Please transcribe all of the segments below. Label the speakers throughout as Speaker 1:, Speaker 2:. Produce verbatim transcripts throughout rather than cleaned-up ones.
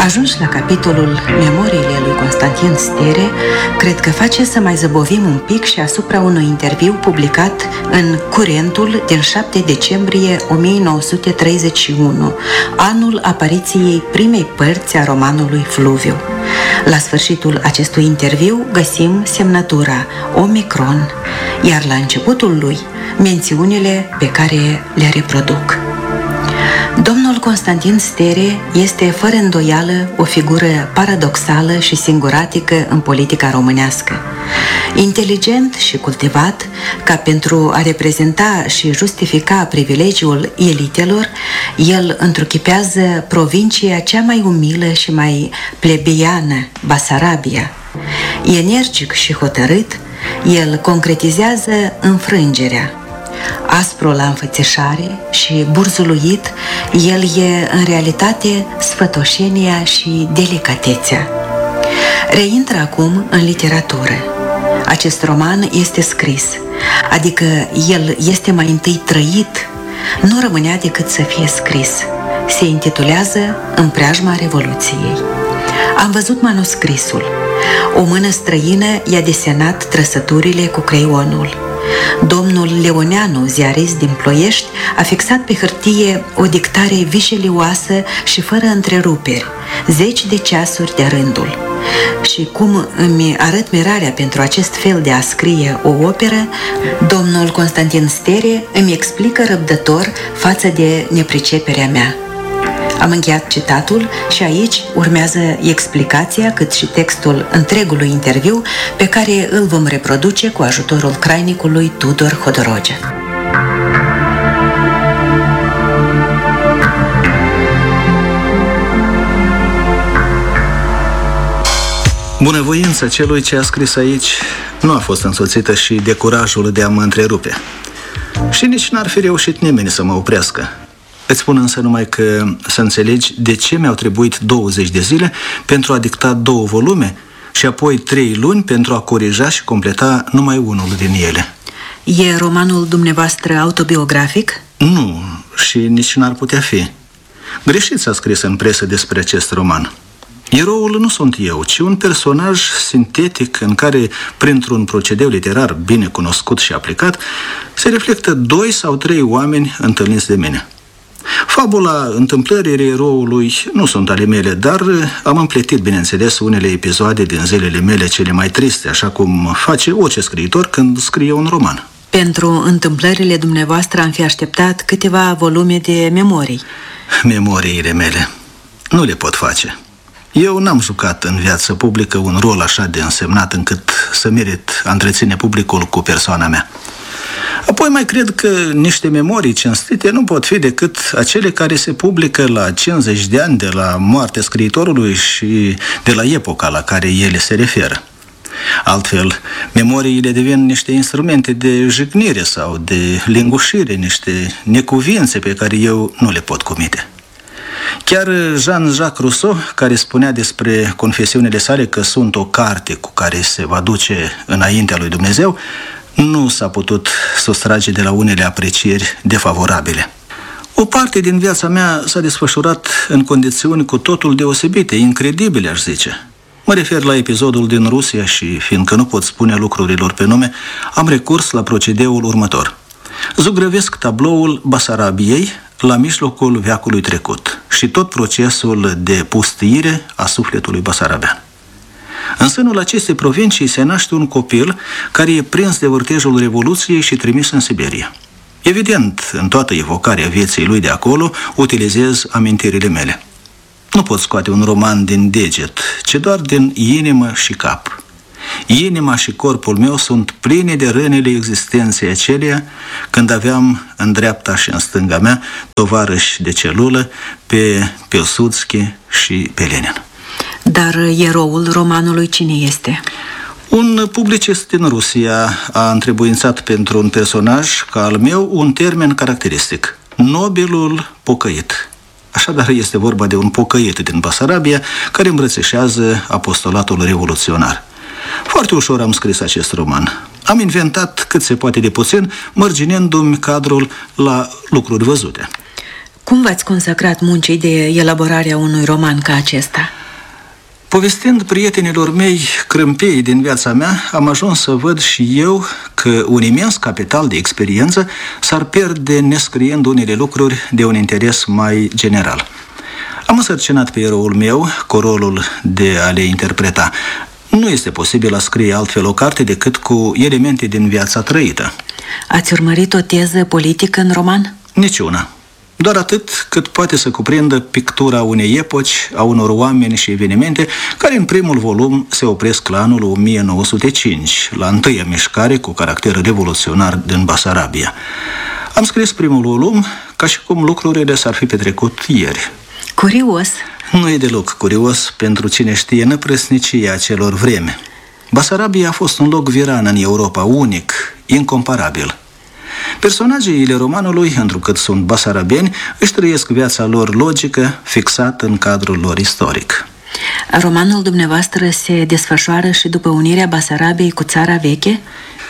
Speaker 1: Ajunși la capitolul Memoriile lui Constantin Stere, cred că face să mai zăbovim un pic și asupra unui interviu publicat în Curentul din șapte decembrie o mie nouă sute treizeci și unu, anul apariției primei părți a romanului Fluviu. La sfârșitul acestui interviu găsim semnătura Omicron, iar la începutul lui mențiunile pe care le reproduc. Domnul Constantin Stere este fără îndoială o figură paradoxală și singuratică în politica românească. Inteligent și cultivat, ca pentru a reprezenta și justifica privilegiul elitelor, el întruchipează provincia cea mai umilă și mai plebeiană, Basarabia. Energic și hotărât, el concretizează înfrângerea. Aspru la înfățișare și burzuluit, el e în realitate sfătoșenia și delicatețea. Reintră acum în literatură. Acest roman este scris, adică el este mai întâi trăit, nu rămânea decât să fie scris. Se intitulează În preajma Revoluției. Am văzut manuscrisul. O mână străină i-a desenat trăsăturile cu creionul. Domnul Leoneanu, ziarist din Ploiești, a fixat pe hârtie o dictare vișelioasă și fără întreruperi, zeci de ceasuri de rândul. Și cum îmi arăt mirarea pentru acest fel de a scrie o operă, domnul Constantin Stere îmi explică răbdător față de nepriceperea mea. Am încheiat citatul și aici urmează explicația cât și textul întregului interviu pe care îl vom reproduce cu ajutorul crainicului Tudor Hodorogea.
Speaker 2: Bunăvoința celui ce a scris aici nu a fost însoțită și de curajul de a mă întrerupe. Și nici n-ar fi reușit nimeni să mă oprească. Îți spun însă numai că să înțelegi de ce mi-au trebuit douăzeci de zile pentru a dicta două volume și apoi trei luni pentru a corija și completa numai unul din ele.
Speaker 1: E romanul dumneavoastră autobiografic?
Speaker 2: Nu, și nici n-ar putea fi. Greșit s-a scris în presă despre acest roman. Eroul nu sunt eu, ci un personaj sintetic în care, printr-un procedeu literar bine cunoscut și aplicat, se reflectă doi sau trei oameni întâlniți de mine. Fabula, întâmplările eroului nu sunt ale mele, dar am împletit, bineînțeles, unele episoade din zilele mele cele mai triste, așa cum face orice scriitor când scrie un roman.
Speaker 1: Pentru întâmplările dumneavoastră am fi așteptat câteva volume de memorii.
Speaker 2: Memoriile mele nu le pot face. Eu n-am jucat în viață publică un rol așa de însemnat încât să merit a întreține publicul cu persoana mea. Apoi mai cred că niște memorii cinstite nu pot fi decât acele care se publică la cincizeci de ani de la moartea scriitorului și de la epoca la care ele se referă. Altfel, memoriile devin niște instrumente de jignire sau de lingușire, niște necuvințe pe care eu nu le pot comite. Chiar Jean-Jacques Rousseau, care spunea despre confesiunile sale că sunt o carte cu care se va duce înaintea lui Dumnezeu, nu s-a putut sustrage de la unele aprecieri defavorabile. O parte din viața mea s-a desfășurat în condiții cu totul deosebite, incredibile, aș zice. Mă refer la episodul din Rusia și, fiindcă nu pot spune lucrurilor pe nume, am recurs la procedeul următor. Zugrăvesc tabloul Basarabiei la mijlocul veacului trecut și tot procesul de pustiire a sufletului basarabean. În sânul acestei provincii se naște un copil care e prins de vârtejul Revoluției și trimis în Siberia. Evident, în toată evocarea vieții lui de acolo, utilizez amintirile mele. Nu pot scoate un roman din deget, ci doar din inimă și cap. Inima și corpul meu sunt pline de rănile existenței aceleia când aveam în dreapta și în stânga mea tovarăși de celulă pe Pilsudski și pe Lenin.
Speaker 1: Dar eroul romanului cine este?
Speaker 2: Un publicist din Rusia a întrebuințat pentru un personaj ca al meu un termen caracteristic: nobilul pocăit. Așadar este vorba de un pocăit din Basarabia care îmbrățișează apostolatul revoluționar. Foarte ușor am scris acest roman. Am inventat cât se poate de puțin, mărginându-mi cadrul la lucruri văzute.
Speaker 1: Cum v-ați consacrat muncii de elaborare a unui roman ca acesta?
Speaker 2: Povestind prietenilor mei crâmpeii din viața mea, am ajuns să văd și eu că un imens capital de experiență s-ar pierde nescriind unele lucruri de un interes mai general. Am însărcinat pe eroul meu cu rolul de a le interpreta. Nu este posibil a scrie altfel o carte decât cu elemente din viața trăită.
Speaker 1: Ați urmărit o teză politică în roman?
Speaker 2: Niciuna. Doar atât cât poate să cuprindă pictura unei epoci, a unor oameni și evenimente care în primul volum se opresc la anul o mie nouă sute cinci, la întâia mișcare cu caracter revoluționar din Basarabia. Am scris primul volum ca și cum lucrurile s-ar fi petrecut ieri.
Speaker 1: Curios.
Speaker 2: Nu e deloc curios pentru cine știe năprăsnicia acelor vreme. Basarabia a fost un loc viran în Europa, unic, incomparabil. Personajele romanului, întrucât sunt basarabeni, își trăiesc viața lor logică, fixată în cadrul lor istoric.
Speaker 1: Romanul dumneavoastră se desfășoară și după unirea Basarabiei cu țara veche?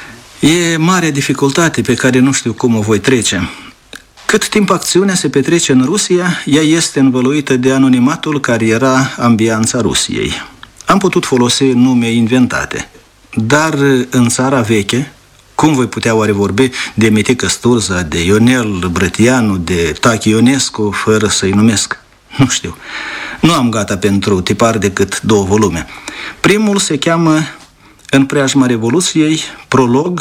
Speaker 2: E mare dificultate pe care nu știu cum o voi trece. Cât timp acțiunea se petrece în Rusia, ea este învăluită de anonimatul care era ambianța Rusiei. Am putut folosi nume inventate, dar în țara veche, cum voi putea oare vorbi de Mitică Sturza, de Ionel Brătianu, de Tachi Ionescu, fără să-i numesc? Nu știu. Nu am gata pentru tipar decât două volume. Primul se cheamă În preajma Revoluției, prolog.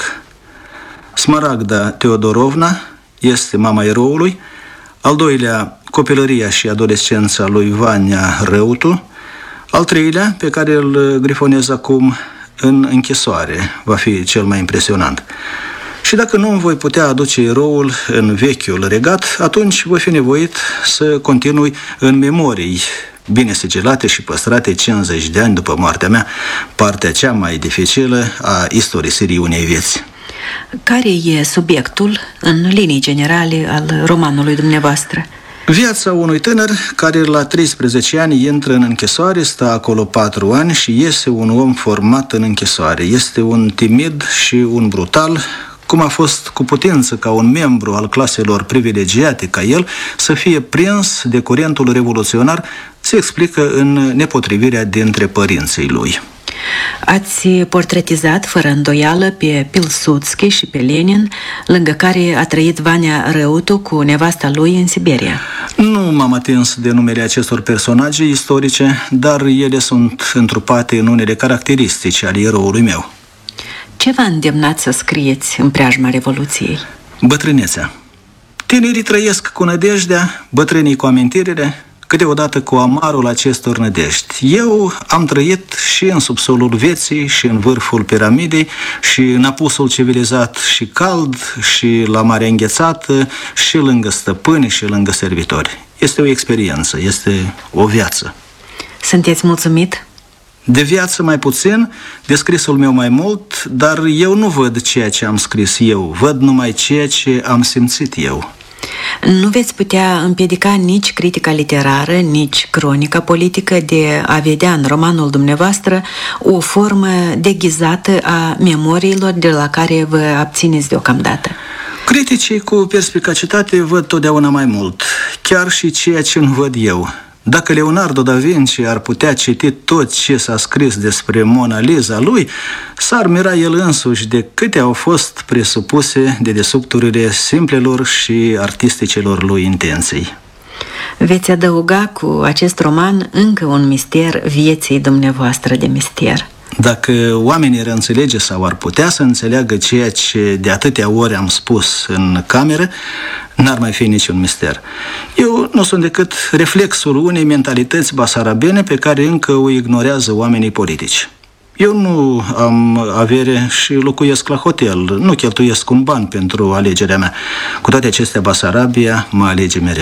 Speaker 2: Smaragda Teodorovna este mama eroului. Al doilea, Copilăria și adolescența lui Vania Răutu. Al treilea, pe care îl grifonez acum, În închisoare, va fi cel mai impresionant. Și dacă nu îmi voi putea aduce eroul în vechiul regat, atunci voi fi nevoit să continui în memorii bine sigilate și păstrate cincizeci de ani după moartea mea, partea cea mai dificilă a istorisirii unei vieți.
Speaker 1: Care e subiectul, în linii generale, al romanului dumneavoastră?
Speaker 2: Viața unui tânăr care la treisprezece ani intră în închisoare, stă acolo patru ani și iese un om format în închisoare. Este un timid și un brutal, cum a fost cu putință ca un membru al claselor privilegiate ca el să fie prins de curentul revoluționar, se explică în nepotrivirea dintre părinții lui.
Speaker 1: Ați portretizat fără îndoială pe Pilsudski și pe Lenin, lângă care a trăit Vania Răutu cu nevasta lui în Siberia.
Speaker 2: Nu m-am atins de numele acestor personaje istorice, dar ele sunt întrupate în unele caracteristici ale eroului meu.
Speaker 1: Ce v-a îndemnat să scrieți În preajma Revoluției?
Speaker 2: Bătrânețea. Tinerii trăiesc cu nădejdea, bătrânii cu amintirile, câteodată cu amarul acestor nădejdi. Eu am trăit și în subsolul vieții, și în vârful piramidei, și în apusul civilizat și cald, și la mare înghețată, și lângă stăpâni, și lângă servitori. Este o experiență, este o viață.
Speaker 1: Sunteți mulțumit?
Speaker 2: De viață mai puțin, de scrisul meu mai mult, dar eu nu văd ceea ce am scris eu, văd numai ceea ce am simțit eu.
Speaker 1: Nu veți putea împiedica nici critica literară, nici cronica politică de a vedea în romanul dumneavoastră o formă deghizată a memoriilor de la care vă abțineți deocamdată.
Speaker 2: Criticii cu perspicacitate văd totdeauna mai mult, chiar și ceea ce nu văd eu. Dacă Leonardo da Vinci ar putea citi tot ce s-a scris despre Mona Lisa lui, s-ar mira el însuși de câte au fost presupuse dedesubturile simplelor și artisticelor lui intenții.
Speaker 1: Veți adăuga cu acest roman încă un mister vieții dumneavoastră de mister.
Speaker 2: Dacă oamenii ar înțelege sau ar putea să înțeleagă ceea ce de atâtea ori am spus în cameră, n-ar mai fi niciun mister. Eu nu sunt decât reflexul unei mentalități basarabene pe care încă o ignorează oamenii politici. Eu nu am avere și locuiesc la hotel, nu cheltuiesc un ban pentru alegerea mea. Cu toate acestea, Basarabia mă alege mereu.